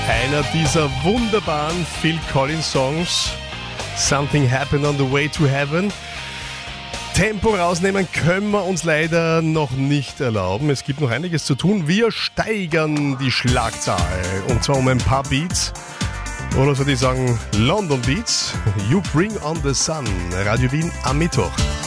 Einer dieser wunderbaren Phil Collins Songs, Something Happened on the Way to Heaven. Tempo rausnehmen können wir uns leider noch nicht erlauben. Es gibt noch einiges zu tun. Wir steigern die Schlagzahl und zwar um ein paar Beats. Oder so die sagen London Beats. You Bring on the Sun. Radio Wien am Mittwoch.